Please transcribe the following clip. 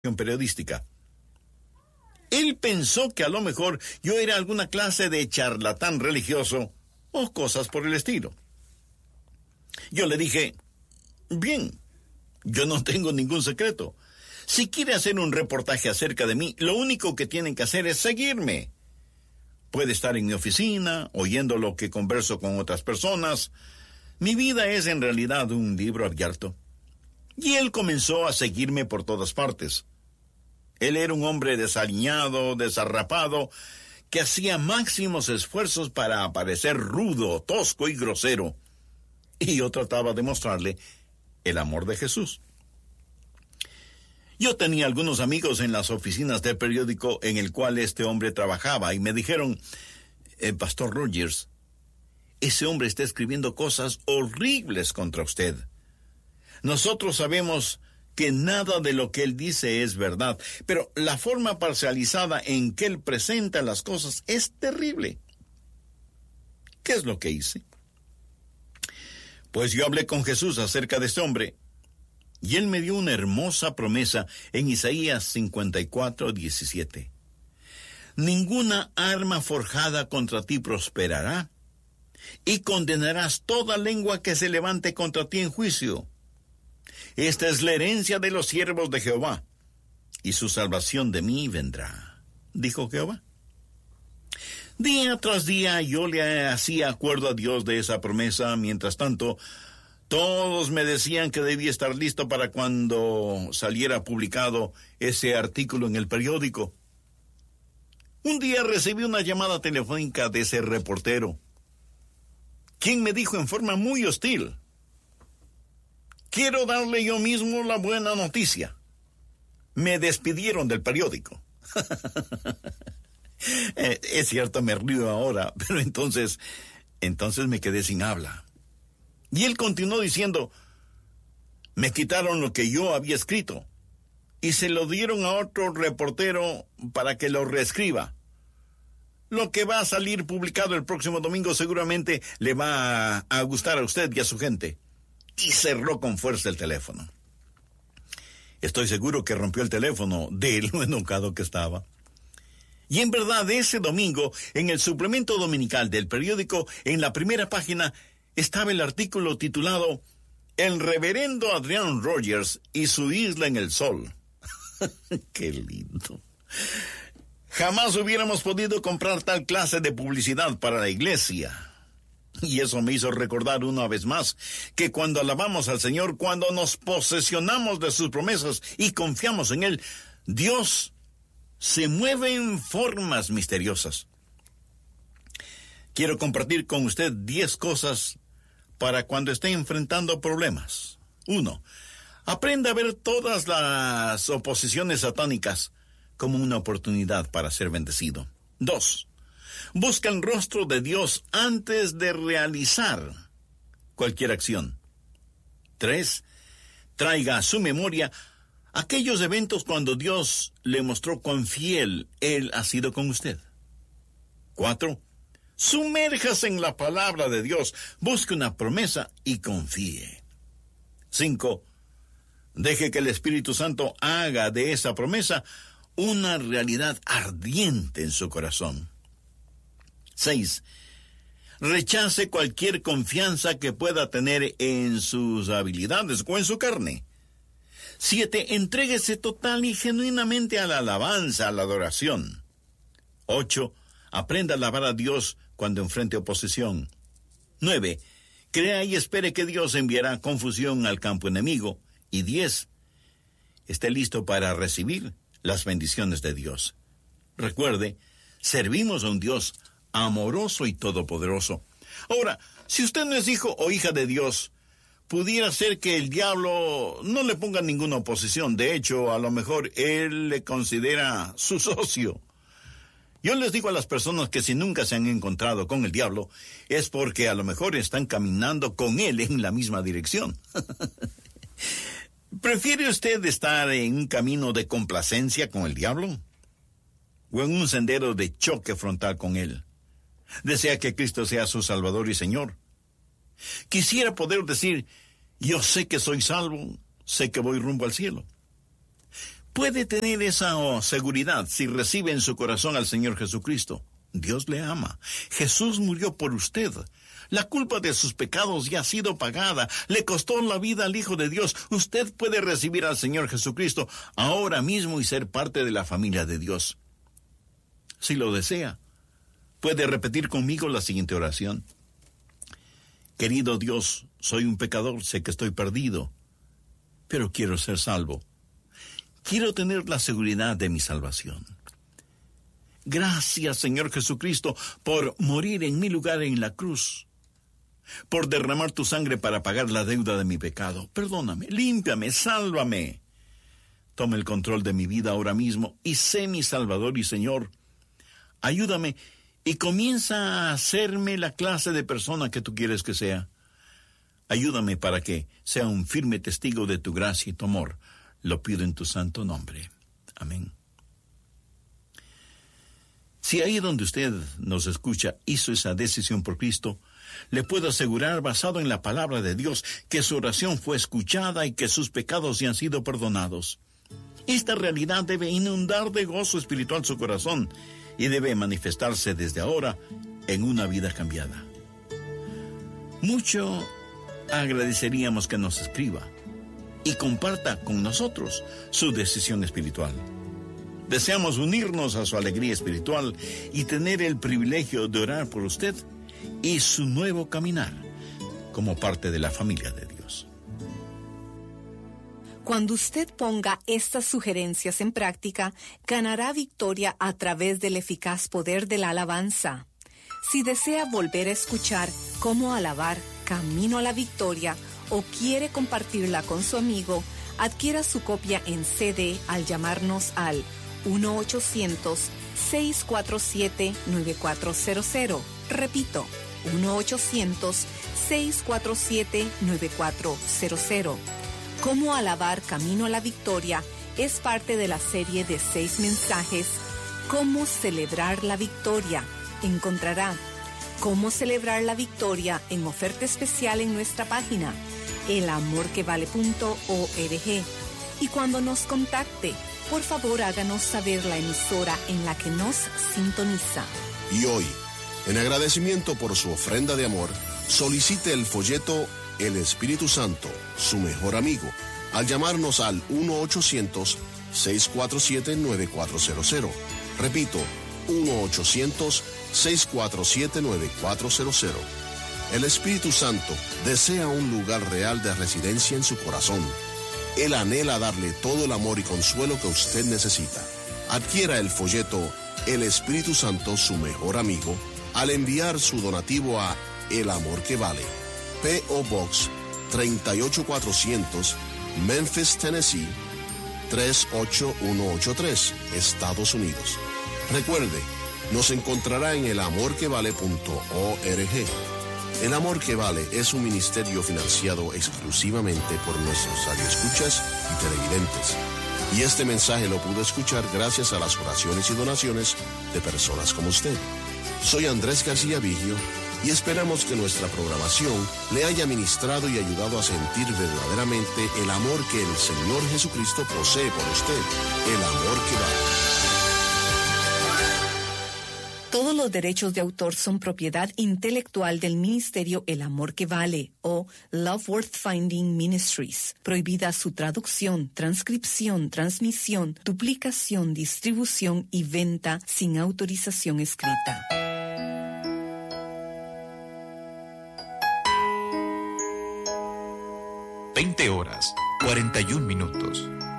periodística. Él pensó que a lo mejor yo era alguna clase de charlatán religioso o cosas por el estilo. Yo le dije, bien, yo no tengo ningún secreto. Si quiere hacer un reportaje acerca de mí, lo único que tienen que hacer es seguirme. Puede estar en mi oficina, oyendo lo que converso con otras personas. Mi vida es en realidad un libro abierto. Y él comenzó a seguirme por todas partes. Él era un hombre desaliñado, desarrapado, que hacía máximos esfuerzos para parecer rudo, tosco y grosero. Y yo trataba de mostrarle el amor de Jesús. Yo tenía algunos amigos en las oficinas del periódico en el cual este hombre trabajaba y me dijeron, Pastor Rogers, ese hombre está escribiendo cosas horribles contra usted. Nosotros sabemos que nada de lo que él dice es verdad, pero la forma parcializada en que él presenta las cosas es terrible. ¿Qué es lo que hice? Pues yo hablé con Jesús acerca de este hombre, y él me dio una hermosa promesa en Isaías 54:17. Ninguna arma forjada contra ti prosperará, y condenarás toda lengua que se levante contra ti en juicio. Esta es la herencia de los siervos de Jehová, y su salvación de mí vendrá, dijo Jehová. Día tras día yo le hacía acuerdo a Dios de esa promesa. Mientras tanto, todos me decían que debía estar listo para cuando saliera publicado ese artículo en el periódico. Un día recibí una llamada telefónica de ese reportero, quien me dijo en forma muy hostil, quiero darle yo mismo la buena noticia. Me despidieron del periódico. Es cierto, me río ahora, pero entonces me quedé sin habla. Y él continuó diciendo, me quitaron lo que yo había escrito y se lo dieron a otro reportero para que lo reescriba. Lo que va a salir publicado el próximo domingo seguramente le va a gustar a usted y a su gente. Y cerró con fuerza el teléfono. Estoy seguro que rompió el teléfono de lo enojado que estaba. Y en verdad, ese domingo, en el suplemento dominical del periódico, en la primera página, estaba el artículo titulado El reverendo Adrian Rogers y su isla en el sol. ¡Qué lindo! Jamás hubiéramos podido comprar tal clase de publicidad para la iglesia. Y eso me hizo recordar una vez más que cuando alabamos al Señor, cuando nos posesionamos de sus promesas y confiamos en Él, Dios se mueve en formas misteriosas. Quiero compartir con usted 10 cosas para cuando esté enfrentando problemas. 1. Aprenda a ver todas las oposiciones satánicas como una oportunidad para ser bendecido. 2. Busca el rostro de Dios antes de realizar cualquier acción. 3. Traiga a su memoria aquellos eventos cuando Dios le mostró cuán fiel Él ha sido con usted. 4. Sumérjase en la palabra de Dios, busque una promesa y confíe. 5. Deje que el Espíritu Santo haga de esa promesa una realidad ardiente en su corazón. 6. Rechace cualquier confianza que pueda tener en sus habilidades o en su carne. 7. Entréguese total y genuinamente a la alabanza, a la adoración. 8. Aprenda a alabar a Dios cuando enfrente oposición. 9. Crea y espere que Dios enviará confusión al campo enemigo. Y 10. Esté listo para recibir las bendiciones de Dios. Recuerde, servimos a un Dios amoroso y todopoderoso. Ahora, si usted no es hijo o hija de Dios, pudiera ser que el diablo no le ponga ninguna oposición. De hecho, a lo mejor él le considera su socio. Yo les digo a las personas que si nunca se han encontrado con el diablo, es porque a lo mejor están caminando con él en la misma dirección. ¿Prefiere usted estar en un camino de complacencia con el diablo? ¿O en un sendero de choque frontal con él? ¿Desea que Cristo sea su Salvador y Señor? Quisiera poder decir, yo sé que soy salvo, sé que voy rumbo al cielo. puede tener esa seguridad si recibe en su corazón al Señor Jesucristo. Dios le ama. Jesús murió por usted. La culpa de sus pecados ya ha sido pagada. Le costó la vida al Hijo de Dios. Usted puede recibir al Señor Jesucristo ahora mismo y ser parte de la familia de Dios. Si lo desea, puede repetir conmigo la siguiente oración. Querido Dios, soy un pecador, sé que estoy perdido, pero quiero ser salvo. Quiero tener la seguridad de mi salvación. Gracias, Señor Jesucristo, por morir en mi lugar en la cruz, por derramar tu sangre para pagar la deuda de mi pecado. Perdóname, límpiame, sálvame. Toma el control de mi vida ahora mismo y sé mi Salvador y Señor. Ayúdame y comienza a hacerme la clase de persona que tú quieres que sea. Ayúdame para que sea un firme testigo de tu gracia y tu amor. Lo pido en tu santo nombre. Amén. Si ahí donde usted nos escucha hizo esa decisión por Cristo, le puedo asegurar, basado en la palabra de Dios, que su oración fue escuchada y que sus pecados ya han sido perdonados. Esta realidad debe inundar de gozo espiritual su corazón y debe manifestarse desde ahora en una vida cambiada. Mucho agradeceríamos que nos escriba y comparta con nosotros su decisión espiritual. Deseamos unirnos a su alegría espiritual y tener el privilegio de orar por usted y su nuevo caminar como parte de la familia de Dios. Cuando usted ponga estas sugerencias en práctica, ganará victoria a través del eficaz poder de la alabanza. Si desea volver a escuchar cómo alabar Camino a la Victoria o quiere compartirla con su amigo, adquiera su copia en CD al llamarnos al 1-800-647-9400. Repito, 1-800-647-9400. Cómo alabar Camino a la Victoria es parte de la serie de 6 mensajes Cómo celebrar la victoria. Encontrará Cómo celebrar la victoria en oferta especial en nuestra página elamorquevale.org. Y cuando nos contacte, por favor háganos saber la emisora en la que nos sintoniza. Y hoy, en agradecimiento por su ofrenda de amor, solicite el folleto El Espíritu Santo, su mejor amigo, al llamarnos al 1-800-647-9400. Repito, 1-800-647-9400. El Espíritu Santo desea un lugar real de residencia en su corazón. Él anhela darle todo el amor y consuelo que usted necesita. Adquiera el folleto El Espíritu Santo, su mejor amigo, al enviar su donativo a El Amor que Vale, P.O. Box 38400, Memphis, Tennessee 38183, Estados Unidos. Recuerde, nos encontrará en elamorquevale.org. El Amor que Vale es un ministerio financiado exclusivamente por nuestros radioescuchas y televidentes. Y este mensaje lo pudo escuchar gracias a las oraciones y donaciones de personas como usted. Soy Andrés García Vigio y esperamos que nuestra programación le haya ministrado y ayudado a sentir verdaderamente el amor que el Señor Jesucristo posee por usted. El amor que vale. Todos los derechos de autor son propiedad intelectual del ministerio El Amor que Vale o Love Worth Finding Ministries. Prohibida su traducción, transcripción, transmisión, duplicación, distribución y venta sin autorización escrita. Horas, 41 minutos.